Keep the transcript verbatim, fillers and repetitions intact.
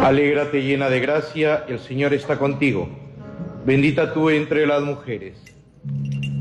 Alégrate llena de gracia, el Señor está contigo. Bendita tú entre las mujeres.